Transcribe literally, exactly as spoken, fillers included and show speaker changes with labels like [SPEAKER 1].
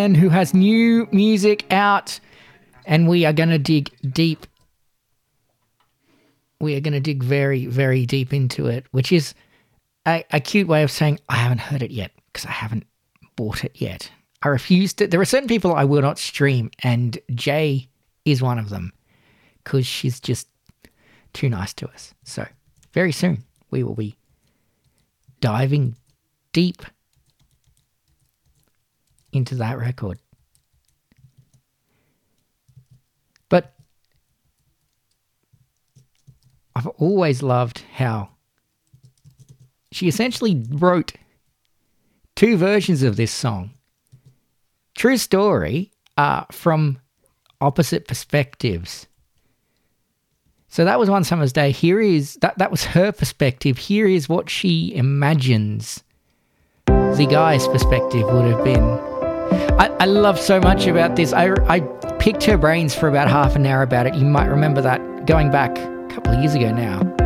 [SPEAKER 1] and who has new music out, and we are going to dig deep. We are going to dig very, very deep into it, which is a, a cute way of saying I haven't heard it yet because I haven't bought it yet. I refuse to. There are certain people I will not stream, and Jay is one of them because she's just too nice to us. So very soon we will be diving deep into that record. But I've always loved how she essentially wrote two versions of this song. True story, uh, from opposite perspectives. So that was One Summer's Day. Here is, that, that was her perspective. Here is what she imagines the guy's perspective would have been. I, I love so much about this. I, I picked her brains for about half an hour about it. You might remember that going back a couple of years ago now.